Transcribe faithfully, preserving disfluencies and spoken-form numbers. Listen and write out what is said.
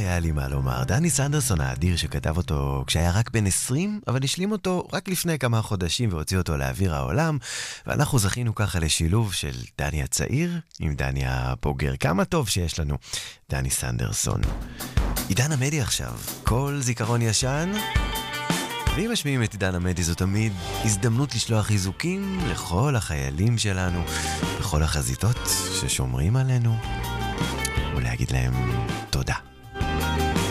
היה לי מה לומר. דני סנדרסון האדיר שכתב אותו כשהיה רק בן עשרים, אבל השלים אותו רק לפני כמה חודשים והוציא אותו לאוויר העולם, ואנחנו זכינו ככה לשילוב של דני הצעיר עם דני הבוגר. כמה טוב שיש לנו דני סנדרסון. עידן המדי עכשיו, כל זיכרון ישן. ואם משמיעים את עידן המדי זו תמיד הזדמנות לשלוח חיזוקים לכל החיילים שלנו, לכל החזיתות ששומרים עלינו, ולהגיד להם תודה.